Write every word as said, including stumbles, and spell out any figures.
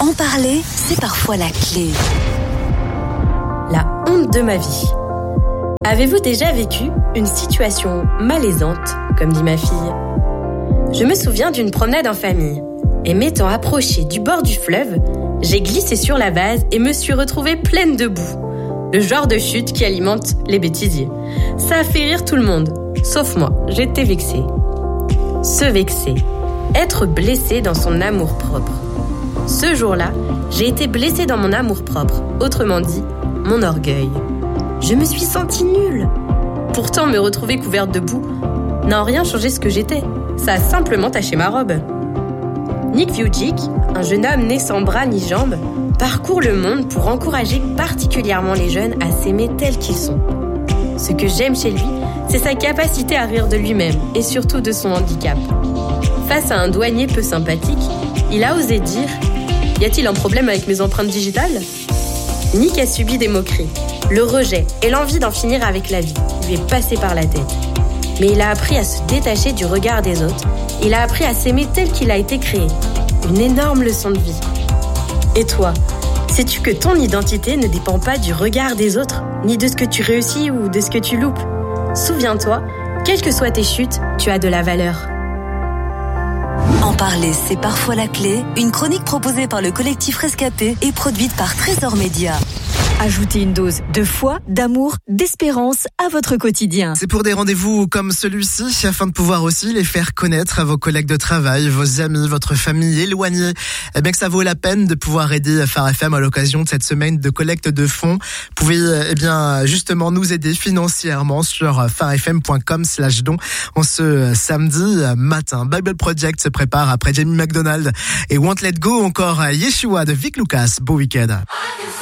En parler, c'est parfois la clé. La honte de ma vie. Avez-vous déjà vécu une situation malaisante, comme dit ma fille ? Je me souviens d'une promenade en famille. Et m'étant approchée du bord du fleuve, j'ai glissé sur la vase et me suis retrouvée pleine de boue. Le genre de chute qui alimente les bêtisiers. Ça a fait rire tout le monde, sauf moi, j'étais vexée. Se vexer, être blessé dans son amour-propre. Ce jour-là, j'ai été blessée dans mon amour-propre, autrement dit, mon orgueil. Je me suis sentie nulle. Pourtant, me retrouver couverte de boue n'a en rien changé ce que j'étais. Ça a simplement taché ma robe. Nick Vujicic, un jeune homme né sans bras ni jambes, parcourt le monde pour encourager particulièrement les jeunes à s'aimer tels qu'ils sont. Ce que j'aime chez lui, c'est sa capacité à rire de lui-même et surtout de son handicap. Face à un douanier peu sympathique, il a osé dire « Y a-t-il un problème avec mes empreintes digitales ?» Nick a subi des moqueries, le rejet et l'envie d'en finir avec la vie lui est passé par la tête. Mais il a appris à se détacher du regard des autres. Il a appris à s'aimer tel qu'il a été créé. Une énorme leçon de vie. Et toi, sais-tu que ton identité ne dépend pas du regard des autres, ni de ce que tu réussis ou de ce que tu loupes ? Souviens-toi, quelles que soient tes chutes, tu as de la valeur. En parler, c'est parfois la clé. Une chronique proposée par le collectif Rescapé et produite par Trésor Média. Ajoutez une dose de foi, d'amour, d'espérance à votre quotidien. C'est pour des rendez-vous comme celui-ci, afin de pouvoir aussi les faire connaître à vos collègues de travail, vos amis, votre famille éloignée. Eh bien que ça vaut la peine de pouvoir aider Phare F M à l'occasion de cette semaine de collecte de fonds. Vous pouvez eh bien justement nous aider financièrement sur farefm point com slash don en ce samedi matin. Bible Project se prépare après Jamie McDonald et Won't Let Go, encore Yeshua de Vic Lucas. Beau week-end.